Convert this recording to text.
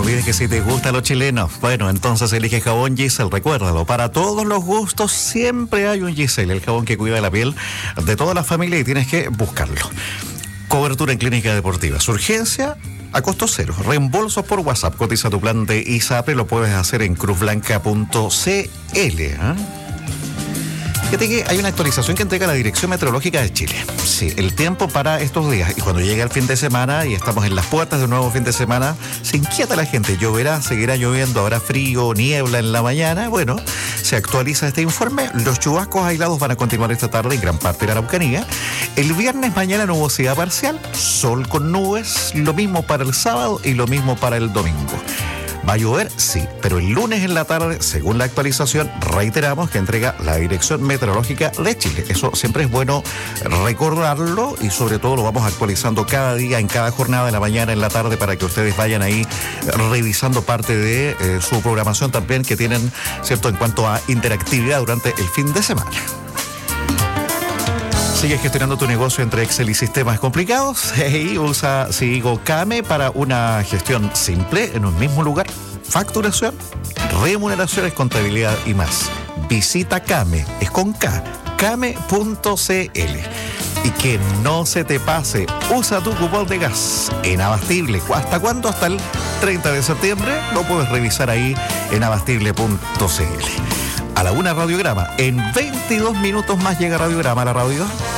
olvides que si te gusta lo chileno, bueno, entonces elige jabón Giselle, recuérdalo. Para todos los gustos siempre hay un Giselle, el jabón que cuida la piel de toda la familia y tienes que buscarlo. Cobertura en clínica deportiva. Urgencia a costo cero. Reembolsos por WhatsApp. Cotiza tu plan de ISAPRE. Lo puedes hacer en cruzblanca.cl. Fíjate que hay una actualización que entrega la Dirección Meteorológica de Chile. Sí, el tiempo para estos días. Y cuando llegue el fin de semana y estamos en las puertas de un nuevo fin de semana, se inquieta la gente. Lloverá, seguirá lloviendo, habrá frío, niebla en la mañana. Bueno, se actualiza este informe. Los chubascos aislados van a continuar esta tarde en gran parte de la Araucanía. El viernes mañana nubosidad parcial, sol con nubes. Lo mismo para el sábado y lo mismo para el domingo. ¿Va a llover? Sí, pero el lunes en la tarde, según la actualización, reiteramos que entrega la Dirección Meteorológica de Chile. Eso siempre es bueno recordarlo y sobre todo lo vamos actualizando cada día, en cada jornada, en la mañana, en la tarde, para que ustedes vayan ahí revisando parte de su programación también que tienen, ¿cierto?, en cuanto a interactividad durante el fin de semana. Sigue gestionando tu negocio entre Excel y sistemas complicados y usa Sigo Kame para una gestión simple en un mismo lugar. Facturación, remuneraciones, contabilidad y más. Visita Kame, es con K, kame.cl. Y que no se te pase, usa tu cupón de gas en Abastible. ¿Hasta cuándo? Hasta el 30 de septiembre. Lo puedes revisar ahí en abastible.cl. A la 1 Radiograma. En 22 minutos más llega Radiograma, la radio.